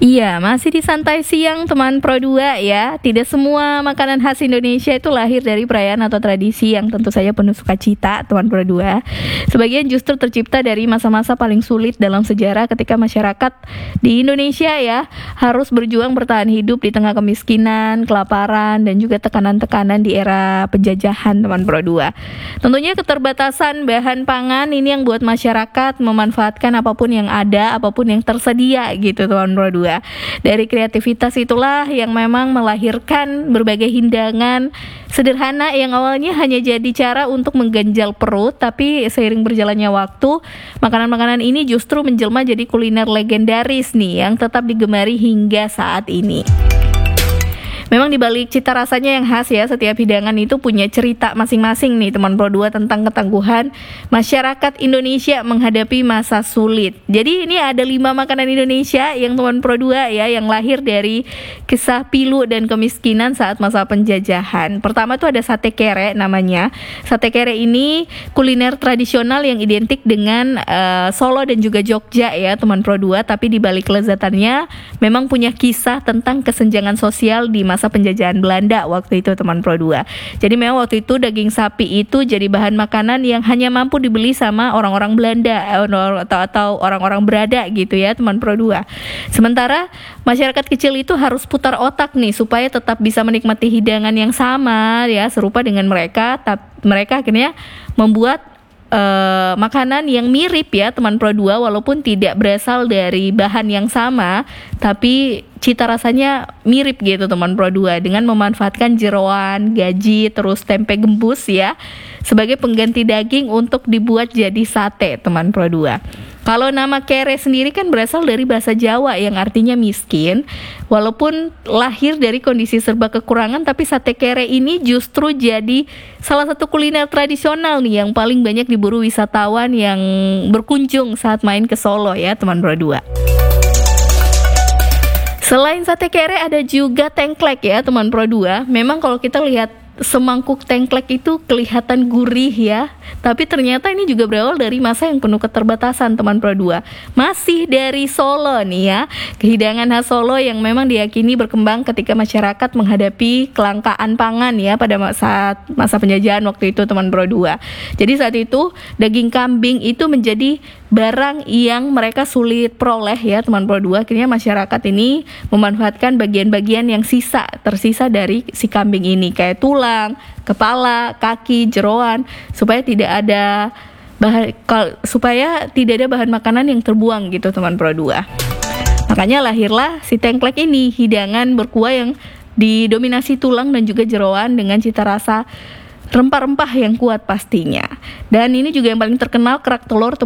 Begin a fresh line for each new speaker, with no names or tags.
Iya, masih di santai siang teman Pro 2 ya. Tidak semua makanan khas Indonesia itu lahir dari perayaan atau tradisi yang tentu saja penuh sukacita, teman Pro 2. Sebagian justru tercipta dari masa-masa paling sulit dalam sejarah ketika masyarakat di Indonesia ya harus berjuang bertahan hidup di tengah kemiskinan, kelaparan, dan juga tekanan-tekanan di era penjajahan, teman Pro 2. Tentunya keterbatasan bahan pangan ini yang buat masyarakat memanfaatkan apapun yang ada, apapun yang tersedia gitu, teman Pro 2. Dari kreativitas itulah yang memang melahirkan berbagai hidangan sederhana yang awalnya hanya jadi cara untuk mengganjal perut, tapi seiring berjalannya waktu, makanan-makanan ini justru menjelma jadi kuliner legendaris nih yang tetap digemari hingga saat ini. Memang dibalik cita rasanya yang khas ya, setiap hidangan itu punya cerita masing-masing nih teman Pro 2 tentang ketangguhan masyarakat Indonesia menghadapi masa sulit. Jadi ini ada 5 makanan Indonesia yang teman Pro 2 ya, yang lahir dari kisah pilu dan kemiskinan saat masa penjajahan. Pertama tuh ada sate kere namanya. Sate kere ini kuliner tradisional yang identik dengan Solo dan juga Jogja ya teman Pro 2, tapi dibalik kelezatannya memang punya kisah tentang kesenjangan sosial di masa penjajahan Belanda waktu itu teman Pro 2. Jadi memang waktu itu daging sapi itu jadi bahan makanan yang hanya mampu dibeli sama orang-orang Belanda atau orang-orang berada gitu ya teman Pro 2. Sementara masyarakat kecil itu harus putar otak nih supaya tetap bisa menikmati hidangan yang sama ya serupa dengan mereka, mereka akhirnya membuat makanan yang mirip ya teman Pro 2, walaupun tidak berasal dari bahan yang sama, tapi cita rasanya mirip gitu teman Pro 2 dengan memanfaatkan jeroan, gaji, terus tempe gembus ya sebagai pengganti daging untuk dibuat jadi sate teman Pro 2. Kalau nama kere sendiri kan berasal dari bahasa Jawa yang artinya miskin. Walaupun lahir dari kondisi serba kekurangan, tapi sate kere ini justru jadi salah satu kuliner tradisional nih yang paling banyak diburu wisatawan yang berkunjung saat main ke Solo ya teman Pro 2. Selain sate kere ada juga tengklek ya teman Pro 2. Memang kalau kita lihat semangkuk tengklek itu kelihatan gurih ya, tapi ternyata ini juga berawal dari masa yang penuh keterbatasan teman Pro 2. Masih dari Solo nih ya, hidangan khas Solo yang memang diyakini berkembang ketika masyarakat menghadapi kelangkaan pangan ya pada masa penjajahan waktu itu teman Pro 2. Jadi saat itu daging kambing itu menjadi barang yang mereka sulit peroleh ya teman Pro 2. Akhirnya masyarakat ini memanfaatkan bagian-bagian yang tersisa dari si kambing ini, kayak tulang, kepala, kaki, jeroan, supaya tidak ada bahan makanan yang terbuang gitu teman Pro 2. Makanya lahirlah si tengklek ini, hidangan berkuah yang didominasi tulang dan juga jeroan dengan cita rasa rempah-rempah yang kuat pastinya. Dan ini juga yang paling terkenal kerak telur